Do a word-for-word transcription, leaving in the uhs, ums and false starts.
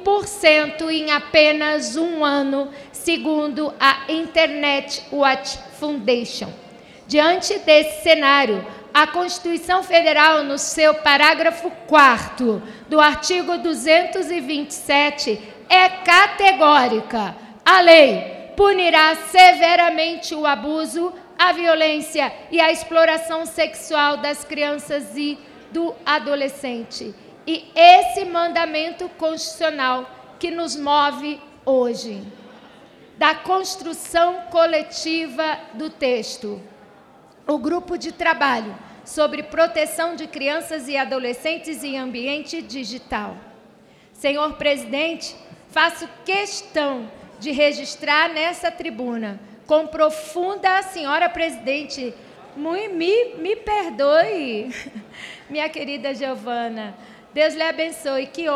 por cento em apenas um ano, segundo a Internet Watch Foundation. Diante desse cenário, a Constituição Federal, no seu parágrafo quarto do artigo duzentos e vinte e sete, é categórica. A lei punirá severamente o abuso, a violência e a exploração sexual das crianças e do adolescente. E esse mandamento constitucional que nos move hoje, da construção coletiva do texto. O grupo de trabalho sobre proteção de crianças e adolescentes em ambiente digital. Senhor presidente, faço questão de registrar nessa tribuna, com profunda, senhora presidente, me, me, me perdoe, minha querida Giovana, Deus lhe abençoe, que